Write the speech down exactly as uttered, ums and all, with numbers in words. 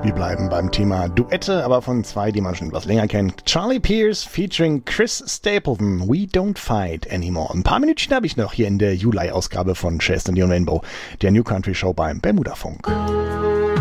Wir bleiben beim Thema Duette, aber von zwei, die man schon etwas länger kennt. Charlie Pierce featuring Chris Stapleton, We Don't Fight Anymore. Ein paar Minütchen habe ich noch hier in der Juli-Ausgabe von Chester und Rainbow, der New Country Show beim Bermuda Funk.